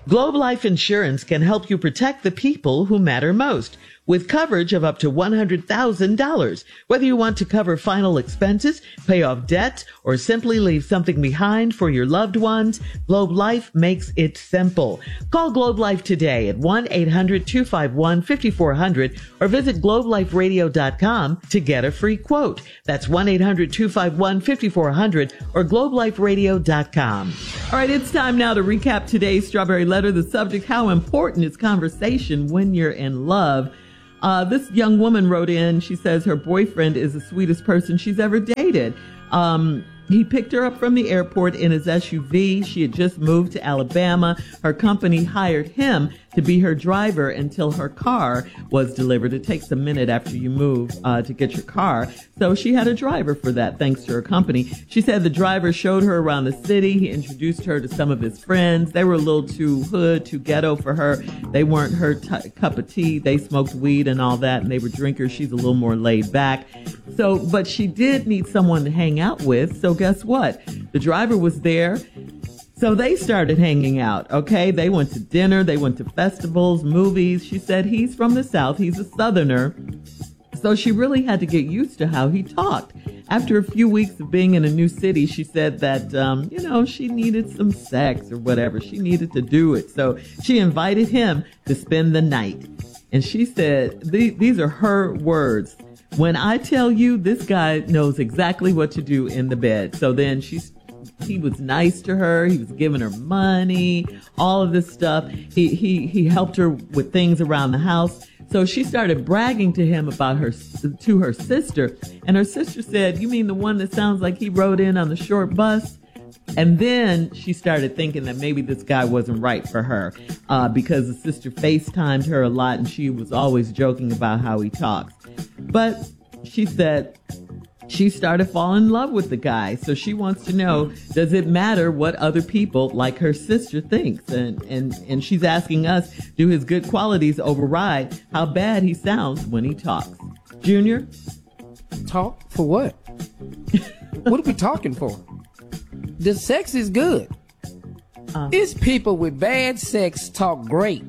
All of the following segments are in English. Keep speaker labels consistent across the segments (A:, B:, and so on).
A: Globe Life Insurance can help you protect the people who matter most with coverage of up to $100,000. Whether you want to cover final expenses, pay off debt, or simply leave something behind for your loved ones, Globe Life makes it simple. Call Globe Life today at 1-800-251-5400 or visit globeliferadio.com to get a free quote. That's 1-800-251-5400 or globeliferadio.com. All right, it's time now to recap today's Strawberry Letter. The subject, how important is conversation when you're in love? This young woman wrote in, she says her boyfriend is the sweetest person she's ever dated. He picked her up from the airport in his SUV. She had just moved to Alabama. Her company hired him to be her driver until her car was delivered. It takes a minute after you move to get your car. So she had a driver for that, thanks to her company. She said the driver showed her around the city. He introduced her to some of his friends. They were a little too hood, too ghetto for her. They weren't her cup of tea. They smoked weed and all that, and they were drinkers. She's a little more laid back. So, but she did need someone to hang out with. So guess what? The driver was there. So they started hanging out, okay? They went to dinner. They went to festivals, movies. She said he's from the South. He's a Southerner. So she really had to get used to how he talked. After a few weeks of being in a new city, she said that, she needed some sex or whatever. She needed to do it. So she invited him to spend the night. And she said, these are her words. When I tell you, this guy knows exactly what to do in the bed. So then he was nice to her. He was giving her money, all of this stuff. He helped her with things around the house. So she started bragging to him about her sister. And her sister said, "You mean the one that sounds like he rode in on the short bus?" And then she started thinking that maybe this guy wasn't right for her, because the sister FaceTimed her a lot and she was always joking about how he talks. But she said she started falling in love with the guy. So she wants to know, does it matter what other people like her sister thinks? And she's asking us, do his good qualities override how bad he sounds when he talks? Junior?
B: Talk for what? What are we talking for? The sex is good. It's people with bad sex talk great.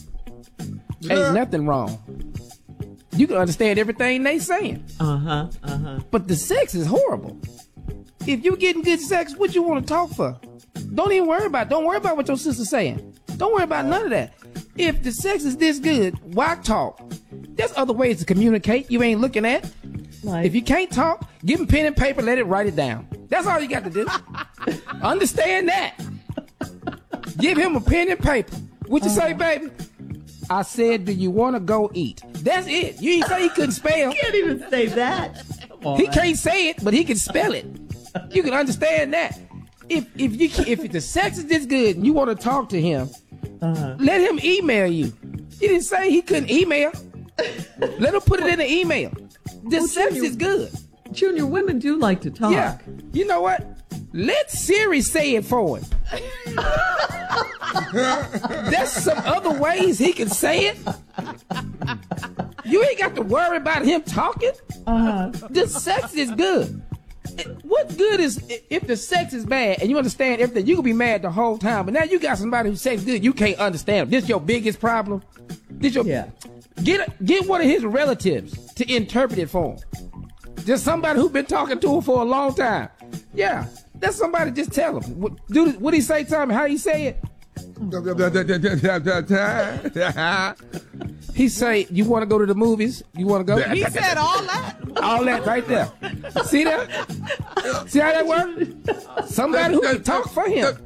B: Ain't nothing wrong. You can understand everything they saying. But the sex is horrible. If you getting good sex, what you want to talk for? Don't worry about what your sister's saying. Don't worry about none of that. If the sex is this good, why talk? There's other ways to communicate you ain't looking at. If you can't talk, give him pen and paper, let it write it down. That's all you got to do. Understand that. Give him a pen and paper. What you say, baby? I said, do you want to go eat? That's it. You ain't say he couldn't spell.
A: He can't even say that.
B: He can't say it, but he can spell it. You can understand that. If the sex is this good and you want to talk to him, let him email you. He didn't say he couldn't email. Let him put it in the email. The sex is good.
A: Junior, women do like to talk.
B: Yeah. You know what? Let Siri say it for him. There's some other ways he can say it. You ain't got to worry about him talking. The sex is good. What's good is if the sex is bad and you understand everything, you can be mad the whole time. But now you got somebody who sex good, you can't understand him. This your biggest problem. Get one of his relatives to interpret it for him. Just somebody who's been talking to him for a long time. Yeah, that's somebody. Just tell him. What he say to him? How he say it? He say, you want to go to the movies? You want to go?
C: He said all that?
B: All that right there. See that? See how that works? Somebody who can talk for him.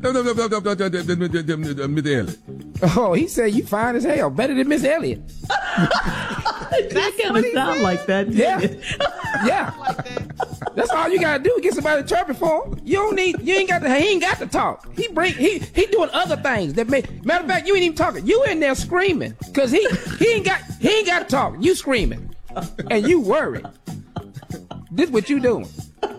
D: Miss Elliott.
B: Oh, he said you fine as hell. Better than Miss Elliott.
A: That kind of sound like that.
B: Yeah. That's all you gotta do. Get somebody to interpret for him. He ain't got to talk. He doing other things that matter of fact, you ain't even talking. You in there screaming. Cause he ain't got to talk. You screaming. And you worried. This what you doing.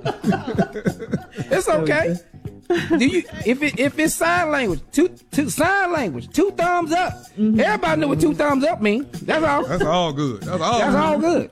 B: It's okay. If it's sign language, sign language, 2 thumbs up. Mm-hmm. Everybody know what 2 thumbs up mean. That's all.
D: That's all good. That's
B: all good.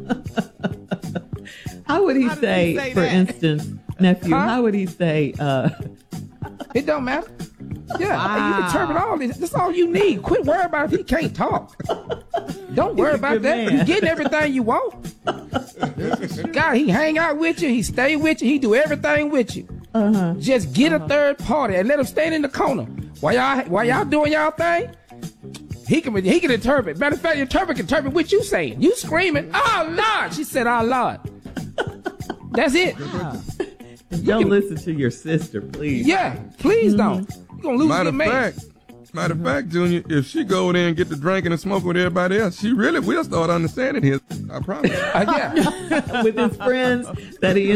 A: How would he say, for instance, nephew? How would he say?
B: It don't matter. Yeah, you determine all this. That's all you need. Quit worrying about if he can't talk. Don't worry about that. You getting everything you want. God, he hang out with you. He stay with you. He do everything with you. Just get a third party and let him stand in the corner while y'all doing y'all thing. He can interpret. Matter of fact, interpret can interpret what you saying. You screaming, "Oh Lord!" She said, "Oh Lord." That's it.
A: Don't listen to your sister, please.
B: Yeah, please don't. You're gonna lose your man.
C: Matter of fact, Junior, if she go there and get the drinking and smoking with everybody else, she really will start understanding his. I promise.
B: Yeah.
A: With his friends that he